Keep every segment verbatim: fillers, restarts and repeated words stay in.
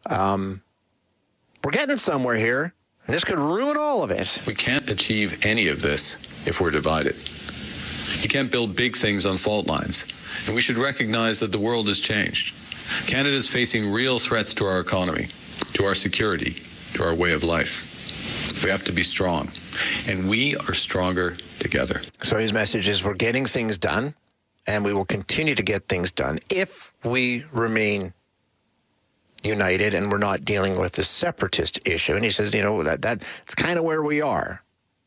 Um, we're getting somewhere here. And this could ruin all of it. We can't achieve any of this if we're divided. You can't build big things on fault lines. And we should recognize that the world has changed. Canada is facing real threats to our economy, to our security, to our way of life. We have to be strong. And we are stronger together. So his message is we're getting things done, and we will continue to get things done if we remain united and we're not dealing with the separatist issue. And he says, you know, that that's kind of where we are.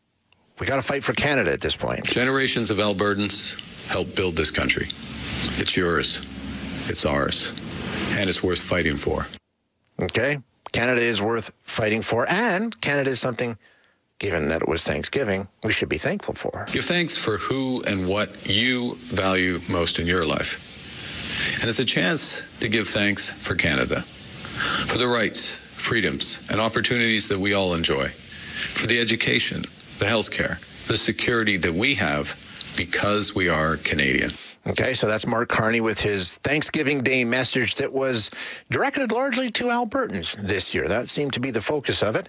We got to fight for Canada at this point. Generations of Albertans helped build this country. It's yours. It's ours. And it's worth fighting for. Okay. Canada is worth fighting for. And Canada is something, given that it was Thanksgiving, we should be thankful for. Give thanks for who and what you value most in your life. And it's a chance to give thanks for Canada. For the rights, freedoms, and opportunities that we all enjoy. For the education, the healthcare, the security that we have because we are Canadian. Okay, so that's Mark Carney with his Thanksgiving Day message that was directed largely to Albertans this year. That seemed to be the focus of it.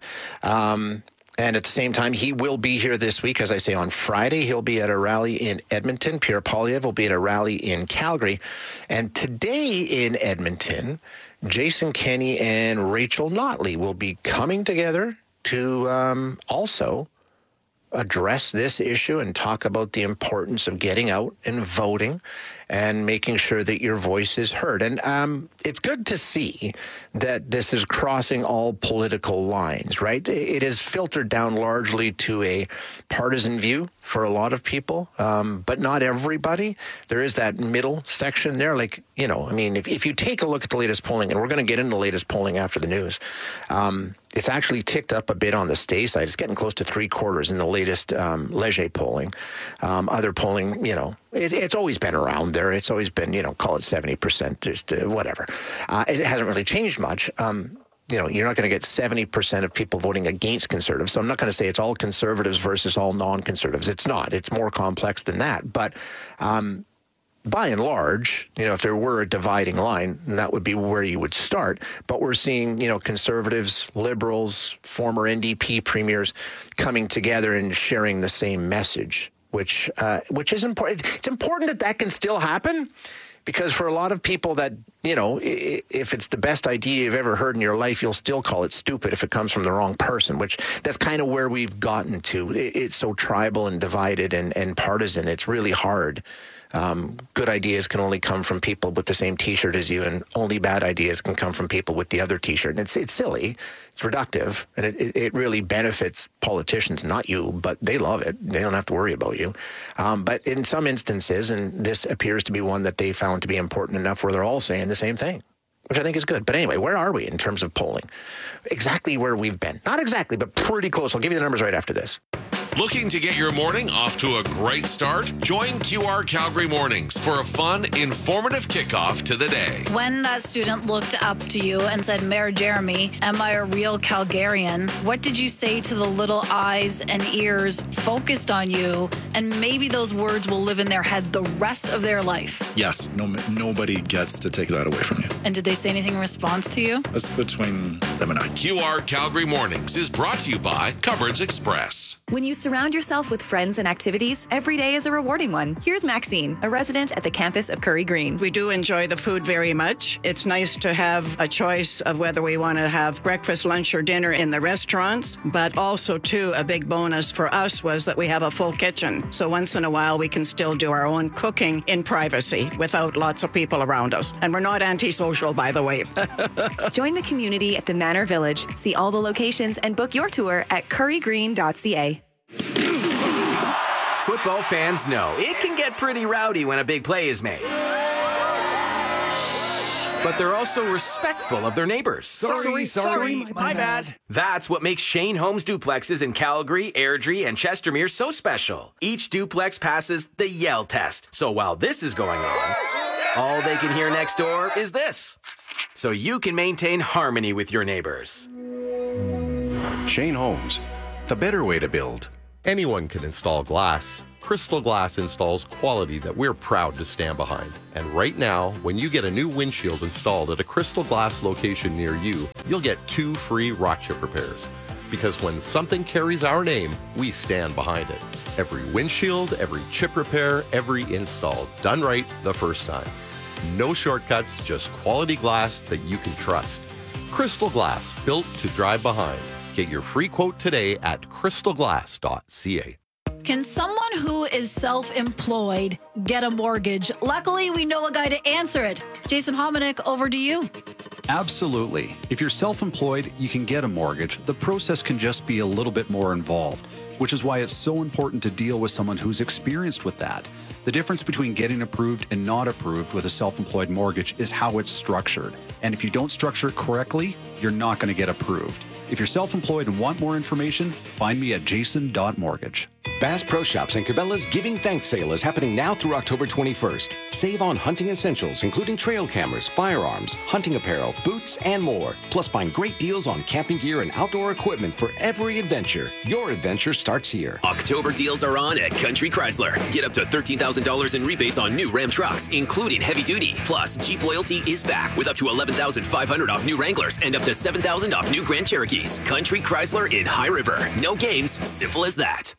Um, and at the same time, he will be here this week. As I say, on Friday, he'll be at a rally in Edmonton. Pierre Poilievre will be at a rally in Calgary. And today in Edmonton, Jason Kenney and Rachel Notley will be coming together to um, also address this issue and talk about the importance of getting out and voting and making sure that your voice is heard. And um, it's good to see that this is crossing all political lines, right? It is filtered down largely to a partisan view for a lot of people, um, but not everybody. There is that middle section there. Like, you know, I mean, if, if you take a look at the latest polling, and we're going to get into the latest polling after the news, um, it's actually ticked up a bit on the stay side. It's getting close to three quarters in the latest um, Leger polling. Um, other polling, you know, it, it's always been around there. It's always been, you know, call it seventy percent, just uh, whatever. Uh, it hasn't really changed much. Um, you know, you're not going to get seventy percent of people voting against conservatives. So I'm not going to say it's all conservatives versus all non-conservatives. It's not. It's more complex than that. But um, by and large, you know, if there were a dividing line, that would be where you would start. But we're seeing, you know, conservatives, liberals, former N D P premiers coming together and sharing the same message, which uh, which is important. It's important that that can still happen, because for a lot of people that, you know, if it's the best idea you've ever heard in your life, you'll still call it stupid if it comes from the wrong person, which that's kind of where we've gotten to. It's so tribal and divided and, and partisan. It's really hard. Um, good ideas can only come from people with the same T-shirt as you, and only bad ideas can come from people with the other T-shirt. And it's it's silly, it's reductive, and it, it really benefits politicians, not you, but they love it. They don't have to worry about you. Um, but in some instances, and this appears to be one that they found to be important enough, where they're all saying the same thing, which I think is good. But anyway, where are we in terms of polling? Exactly where we've been. Not exactly, but pretty close. I'll give you the numbers right after this. Looking to get your morning off to a great start? Join Q R Calgary Mornings for a fun, informative kickoff to the day. When that student looked up to you and said, Mayor Jeremy, am I a real Calgarian? What did you say to the little eyes and ears focused on you? And maybe those words will live in their head the rest of their life. Yes, no, nobody gets to take that away from you. And did they say anything in response to you? That's between them and I. Q R Calgary Mornings is brought to you by Cupboards Express. When you surround yourself with friends and activities, every day is a rewarding one. Here's Maxine, a resident at the campus of Curry Green. We do enjoy the food very much. It's nice to have a choice of whether we want to have breakfast, lunch, or dinner in the restaurants, but also, too, a big bonus for us was that we have a full kitchen. So once in a while, we can still do our own cooking in privacy without lots of people around us. And we're not antisocial, by the way. Join the community at the Manor Village. See all the locations and book your tour at curry green dot c a. Football fans know it can get pretty rowdy when a big play is made. But they're also respectful of their neighbors. Sorry, sorry, sorry my, my bad. That's what makes Shane Homes duplexes in Calgary, Airdrie, and Chestermere so special. Each duplex passes the yell test. So while this is going on, all they can hear next door is this. So you can maintain harmony with your neighbors. Shane Homes, the better way to build. Anyone can install glass. Crystal Glass installs quality that we're proud to stand behind. And right now, when you get a new windshield installed at a Crystal Glass location near you, you'll get two free rock chip repairs. Because when something carries our name, we stand behind it. Every windshield, every chip repair, every install, done right the first time. No shortcuts, just quality glass that you can trust. Crystal Glass, built to drive behind. Get your free quote today at crystal glass dot c a. Can someone who is self-employed get a mortgage? Luckily, we know a guy to answer it. Jason Hominick, over to you. Absolutely. If you're self-employed, you can get a mortgage. The process can just be a little bit more involved, which is why it's so important to deal with someone who's experienced with that. The difference between getting approved and not approved with a self-employed mortgage is how it's structured. And if you don't structure it correctly, you're not going to get approved. If you're self-employed and want more information, find me at jason dot mortgage. Bass Pro Shops and Cabela's Giving Thanks sale is happening now through October twenty-first. Save on hunting essentials, including trail cameras, firearms, hunting apparel, boots, and more. Plus, find great deals on camping gear and outdoor equipment for every adventure. Your adventure starts here. October deals are on at Country Chrysler. Get up to thirteen thousand dollars in rebates on new Ram trucks, including heavy duty. Plus, Jeep Loyalty is back with up to eleven thousand five hundred dollars off new Wranglers and up to seven thousand dollars off new Grand Cherokees. Country Chrysler in High River. No games, simple as that.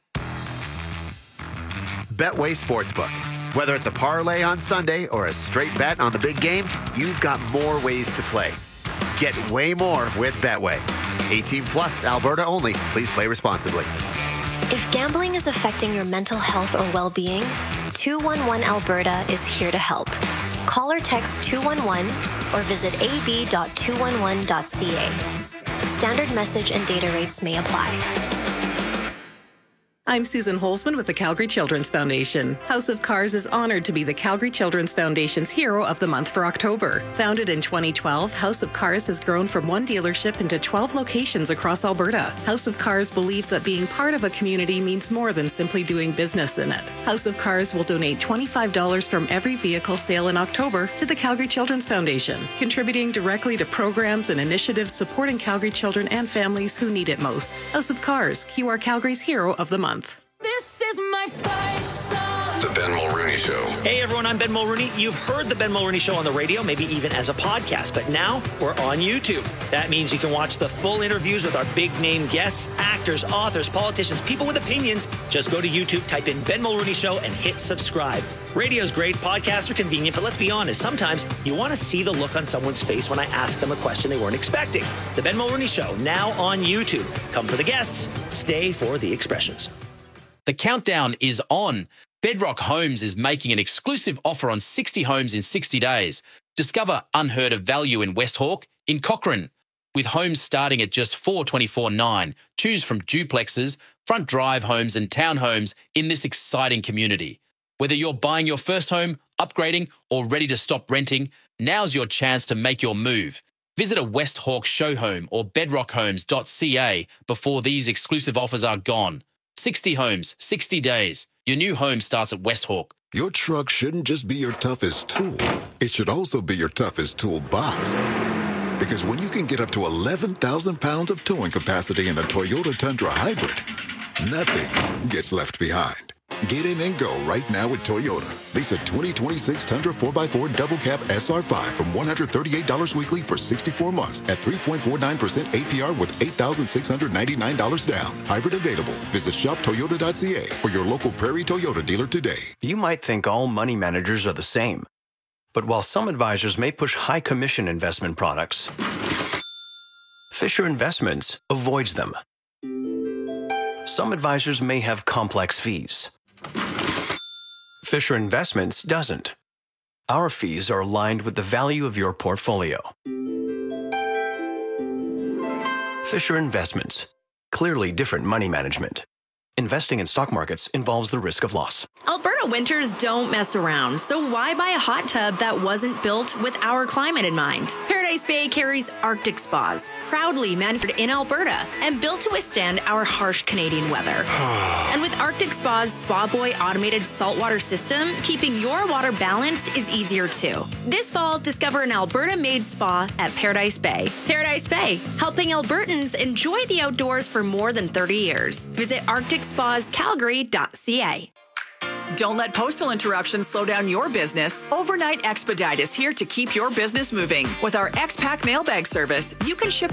Betway Sportsbook. Whether it's a parlay on Sunday or a straight bet on the big game, you've got more ways to play. Get way more with Betway. eighteen plus, Alberta only. Please play responsibly. If gambling is affecting your mental health or well-being, two one one Alberta is here to help. Call or text two one one or visit a b dot two one one dot c a. Standard message and data rates may apply. I'm Susan Holzman with the Calgary Children's Foundation. House of Cars is honored to be the Calgary Children's Foundation's Hero of the Month for October. Founded in twenty twelve, House of Cars has grown from one dealership into twelve locations across Alberta. House of Cars believes that being part of a community means more than simply doing business in it. House of Cars will donate twenty-five dollars from every vehicle sale in October to the Calgary Children's Foundation, contributing directly to programs and initiatives supporting Calgary children and families who need it most. House of Cars, Q R Calgary's Hero of the Month. This is my fight song. The Ben Mulrooney Show. Hey everyone, I'm Ben Mulrooney. You've heard the Ben Mulrooney Show on the radio, maybe even as a podcast, but now we're on YouTube. That means you can watch the full interviews with our big name guests, actors, authors, politicians, people with opinions. Just go to YouTube, type in Ben Mulrooney Show, and hit subscribe. Radio's great, podcasts are convenient, but let's be honest, sometimes you want to see the look on someone's face when I ask them a question they weren't expecting. The Ben Mulrooney Show, now on YouTube. Come for the guests, stay for the expressions. The countdown is on. Bedrock Homes is making an exclusive offer on sixty homes in sixty days. Discover unheard of value in West Hawke, in Cochrane, with homes starting at just four hundred twenty-four thousand nine hundred dollars. Choose from duplexes, front drive homes and townhomes in this exciting community. Whether you're buying your first home, upgrading, or ready to stop renting, now's your chance to make your move. Visit a West Hawke show home or bedrock homes dot c a before these exclusive offers are gone. sixty homes, sixty days. Your new home starts at West Hawke. Your truck shouldn't just be your toughest tool. It should also be your toughest toolbox. Because when you can get up to eleven thousand pounds of towing capacity in a Toyota Tundra Hybrid, nothing gets left behind. Get in and go right now with Toyota. Lease a twenty twenty-six Tundra four by four Double Cab S R five from one hundred thirty-eight dollars weekly for sixty-four months at three point four nine percent A P R with eight thousand six hundred ninety-nine dollars down. Hybrid available. Visit shop toyota dot c a or your local Prairie Toyota dealer today. You might think all money managers are the same. But while some advisors may push high commission investment products, Fisher Investments avoids them. Some advisors may have complex fees. Fisher Investments doesn't. Our fees are aligned with the value of your portfolio. Fisher Investments. Clearly different money management. Investing in stock markets involves the risk of loss. Alberta winters don't mess around, so why buy a hot tub that wasn't built with our climate in mind? Paradise Bay carries Arctic Spas, proudly manufactured in Alberta and built to withstand our harsh Canadian weather. And with Arctic Spa's Spa Boy automated saltwater system, keeping your water balanced is easier too. This fall, discover an Alberta-made spa at Paradise Bay. Paradise Bay, helping Albertans enjoy the outdoors for more than thirty years. Visit arctic spas calgary dot c a. Don't let postal interruptions slow down your business. Overnight Expedite is here to keep your business moving. With our X-Pack mailbag service, you can ship